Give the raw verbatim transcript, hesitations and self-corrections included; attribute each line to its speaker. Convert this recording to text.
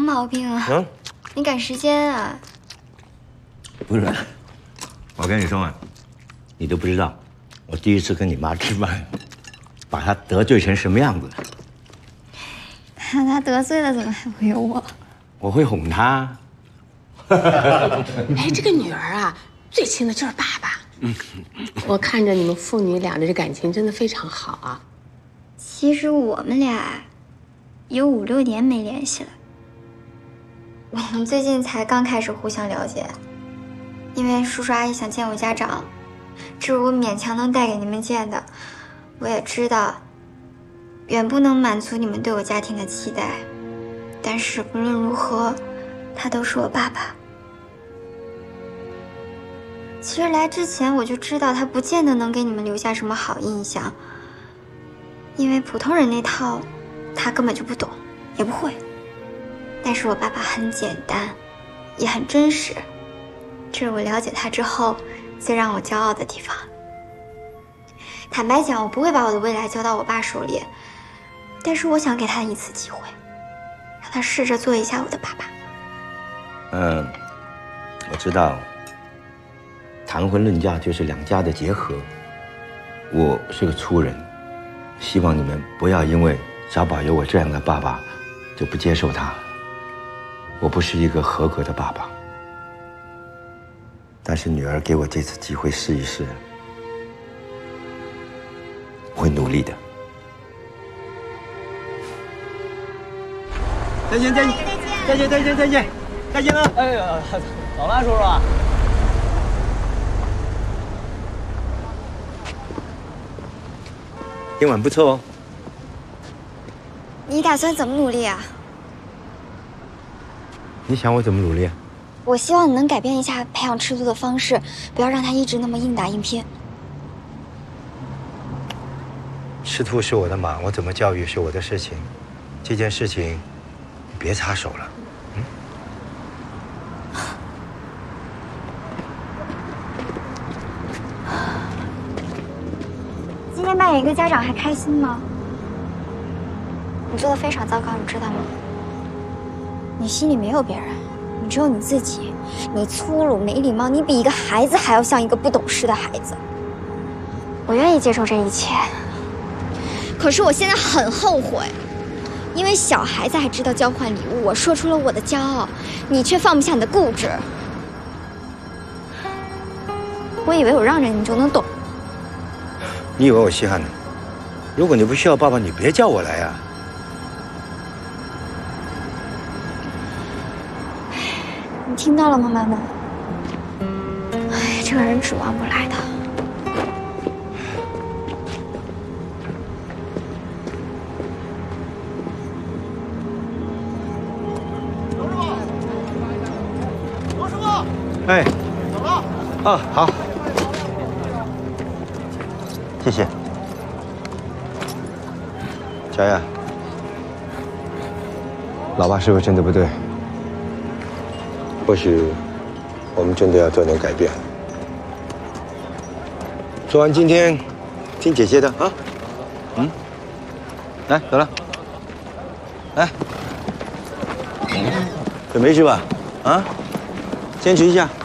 Speaker 1: 毛病啊？嗯，你赶时间啊？
Speaker 2: 不是，我跟你说啊，你都不知道，我第一次跟你妈吃饭，把她得罪成什么样子。
Speaker 1: 怕他得罪了，怎么还会有我？
Speaker 2: 我会哄她。
Speaker 3: 哎，这个女儿啊，最亲的就是爸爸。嗯，我看着你们父女俩的这感情真的非常好啊。
Speaker 1: 其实我们俩有五六年没联系了，我们最近才刚开始互相了解。因为叔叔阿姨想见我家长，这是我勉强能带给你们见的。我也知道，远不能满足你们对我家庭的期待，但是不论如何，他都是我爸爸。其实来之前我就知道他不见得能给你们留下什么好印象，因为普通人那套他根本就不懂，也不会。但是我爸爸很简单，也很真实，这是我了解他之后最让我骄傲的地方。坦白讲，我不会把我的未来交到我爸手里，但是我想给他一次机会，让他试着做一下我的爸爸。
Speaker 2: 嗯，我知道，谈婚论嫁就是两家的结合。我是个粗人，希望你们不要因为小宝有我这样的爸爸，就不接受他。我不是一个合格的爸爸，但是女儿给我这次机会试一试，我会努力的。
Speaker 4: 再见，再见，再见，再见，再见，再见了！哎呀，走了，叔叔。
Speaker 2: 今晚不错哦。
Speaker 1: 你打算怎么努力啊？
Speaker 2: 你想我怎么努力啊？
Speaker 1: 我希望你能改变一下培养赤兔的方式，不要让他一直那么硬打硬拼。
Speaker 2: 赤兔是我的马，我怎么教育是我的事情，这件事情你别插手了。嗯。
Speaker 1: 今天扮演一个家长还开心吗？你做的非常糟糕，你知道吗？你心里没有别人，你只有你自己。你粗鲁没礼貌，你比一个孩子还要像一个不懂事的孩子。我愿意接受这一切，可是我现在很后悔，因为小孩子还知道交换礼物，我说出了我的骄傲，你却放不下你的固执。我以为我让着你就能懂。
Speaker 2: 你以为我稀罕呢？如果你不需要爸爸，你别叫我来呀。
Speaker 1: 你听到了吗，妈妈？哎，这个人指望不来的。
Speaker 4: 刘师傅，刘师傅，
Speaker 2: 哎，
Speaker 4: 走了。
Speaker 2: 啊，好，谢谢。小雅，老爸是不是真的不对？或许我们真的要做点改变。做完今天，听姐姐的啊。嗯，来，走了。来，这没事吧？啊，坚持一下。